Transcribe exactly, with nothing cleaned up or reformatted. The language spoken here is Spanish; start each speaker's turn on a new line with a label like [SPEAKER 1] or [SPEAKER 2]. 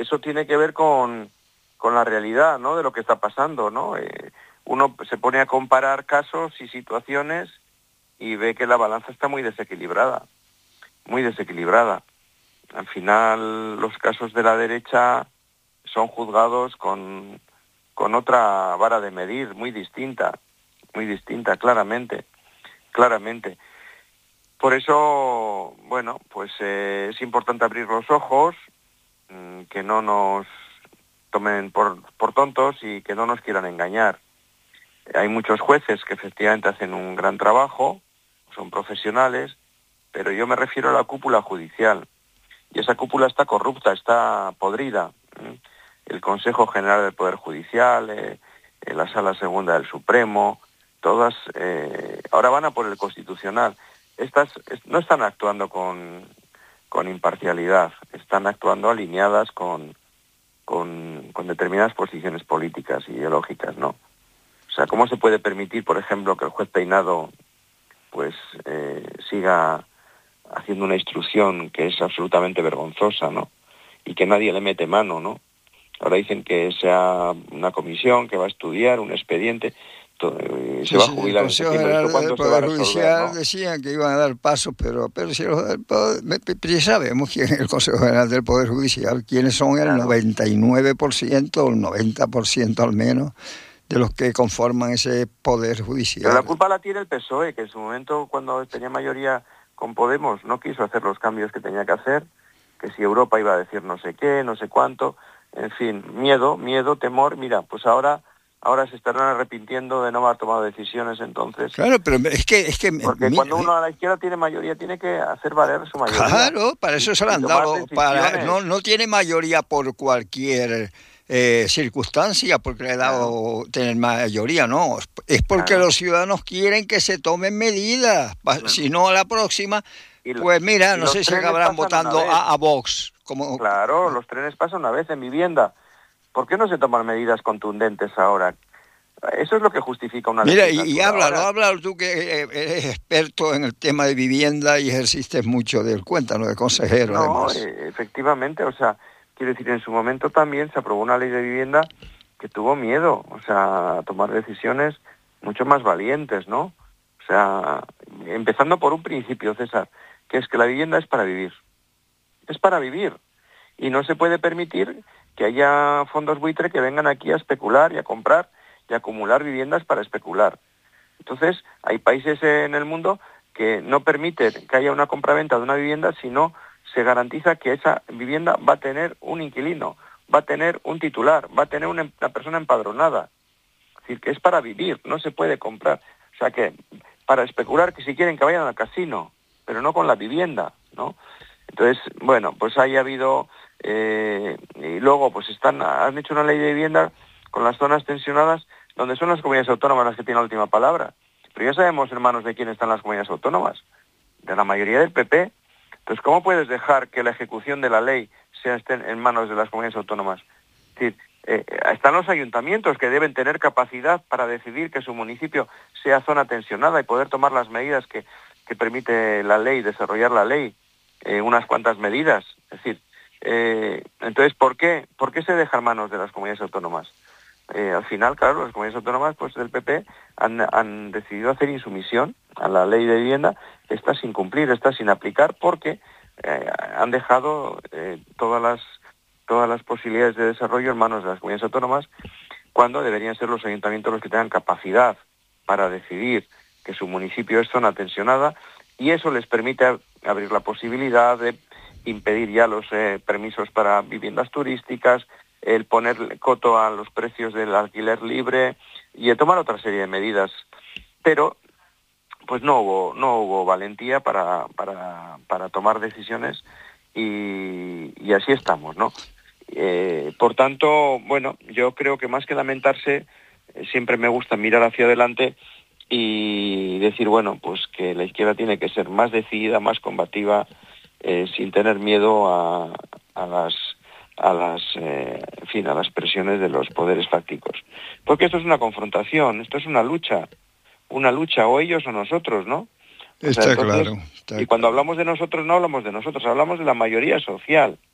[SPEAKER 1] eso tiene que ver con, con la realidad, ¿no?, de lo que está pasando, ¿no? Eh, uno se pone a comparar casos y situaciones y ve que la balanza está muy desequilibrada, muy desequilibrada. Al final, los casos de la derecha son juzgados con, con otra vara de medir, muy distinta, muy distinta, claramente, claramente. Por eso, bueno, pues eh, es importante abrir los ojos, mmm, que no nos tomen por, por tontos y que no nos quieran engañar. Hay muchos jueces que efectivamente hacen un gran trabajo, son profesionales, pero yo me refiero a la cúpula judicial. Y esa cúpula está corrupta, está podrida. El Consejo General del Poder Judicial, eh, la Sala Segunda del Supremo, todas, eh, ahora van a por el Constitucional. Estas no están actuando con, con imparcialidad, están actuando alineadas con, con, con determinadas posiciones políticas, ideológicas, ¿no? O sea, ¿cómo se puede permitir, por ejemplo, que el juez Peinado pues eh, siga haciendo una instrucción que es absolutamente vergonzosa, ¿no? Y que nadie le mete mano, ¿no? Ahora dicen que sea una comisión que va a estudiar un expediente, todo, eh,
[SPEAKER 2] sí,
[SPEAKER 1] se va
[SPEAKER 2] sí,
[SPEAKER 1] a jubilar
[SPEAKER 2] el
[SPEAKER 1] en
[SPEAKER 2] Consejo
[SPEAKER 1] septiembre.
[SPEAKER 2] General del Poder
[SPEAKER 1] ¿Cuándo
[SPEAKER 2] Judicial
[SPEAKER 1] ¿no?
[SPEAKER 2] decían que iban a dar pasos, pero pero si los del poder, ya sabemos quién es el Consejo General del Poder Judicial, quiénes son el claro. noventa y nueve por ciento o el noventa por ciento al menos de los que conforman ese Poder Judicial.
[SPEAKER 1] Pero la culpa la tiene el P S O E, que en su momento, cuando tenía mayoría con Podemos, no quiso hacer los cambios que tenía que hacer, que si Europa iba a decir no sé qué, no sé cuánto, en fin, miedo, miedo, temor. Mira, pues ahora ahora se estarán arrepintiendo de no haber tomado decisiones entonces.
[SPEAKER 2] Claro, pero es que... Es que
[SPEAKER 1] Porque
[SPEAKER 2] mira,
[SPEAKER 1] cuando uno a la izquierda tiene mayoría, tiene que hacer valer su mayoría.
[SPEAKER 2] Claro, para eso se lo han dado. Para, no, no tiene mayoría por cualquier eh, circunstancia, porque le he dado claro. tener mayoría, no. Es porque claro. los ciudadanos quieren que se tomen medidas. Claro. Si no, a la próxima, lo, pues mira, no sé si acabarán votando a, a Vox. Como...
[SPEAKER 1] Claro, los trenes pasan una vez en vivienda. ¿Por qué no se toman medidas contundentes ahora? Eso es lo que justifica una
[SPEAKER 2] Mira,
[SPEAKER 1] legislatura.
[SPEAKER 2] y, y háblalo,
[SPEAKER 1] ahora,
[SPEAKER 2] háblalo tú que eres experto en el tema de vivienda y ejerciste mucho del cuéntanos de consejero,
[SPEAKER 1] no,
[SPEAKER 2] además.
[SPEAKER 1] Eh, efectivamente, o sea, quiero decir, en su momento también se aprobó una ley de vivienda que tuvo miedo, o sea, a tomar decisiones mucho más valientes, ¿no? O sea, empezando por un principio, César, que es que la vivienda es para vivir. Es para vivir. Y no se puede permitir que haya fondos buitre que vengan aquí a especular y a comprar y acumular viviendas para especular. Entonces, hay países en el mundo que no permiten que haya una compraventa de una vivienda si no se garantiza que esa vivienda va a tener un inquilino, va a tener un titular, va a tener una, una persona empadronada. Es decir, que es para vivir, no se puede comprar. O sea que, para especular, que si quieren que vayan al casino, pero no con la vivienda, ¿no? Entonces, bueno, pues ahí ha habido... Eh, y luego, pues están han hecho una ley de vivienda con las zonas tensionadas, donde son las comunidades autónomas las que tienen la última palabra. Pero ya sabemos en manos de quién están las comunidades autónomas, de la mayoría del P P. Entonces, ¿cómo puedes dejar que la ejecución de la ley sea esté en manos de las comunidades autónomas? Es decir, eh, están los ayuntamientos que deben tener capacidad para decidir que su municipio sea zona tensionada y poder tomar las medidas que, que permite la ley, desarrollar la ley, eh, unas cuantas medidas. Es decir, eh, entonces, ¿por qué? ¿Por qué se deja en manos de las comunidades autónomas? Eh, al final, claro, las comunidades autónomas pues del P P han, han decidido hacer insumisión a la ley de vivienda, está sin cumplir, está sin aplicar, porque eh, han dejado eh, todas las todas las posibilidades de desarrollo en manos de las comunidades autónomas, cuando deberían ser los ayuntamientos los que tengan capacidad para decidir que su municipio es zona tensionada, y eso les permite ab- abrir la posibilidad de impedir ya los eh, permisos para viviendas turísticas, el poner coto a los precios del alquiler libre y el tomar otra serie de medidas. Pero pues no hubo no hubo valentía para para, para tomar decisiones y, y así estamos, ¿no? Eh, por tanto, bueno, yo creo que más que lamentarse, eh, siempre me gusta mirar hacia adelante y decir, bueno, pues que la izquierda tiene que ser más decidida, más combativa, eh, sin tener miedo a, a las a las eh, en fin, a las presiones de los poderes fácticos. Porque esto es una confrontación, esto es una lucha, una lucha, o ellos o nosotros, ¿no? O
[SPEAKER 2] está
[SPEAKER 1] sea, entonces,
[SPEAKER 2] claro. Está
[SPEAKER 1] y cuando
[SPEAKER 2] claro.
[SPEAKER 1] hablamos de nosotros, no hablamos de nosotros, hablamos de la mayoría social.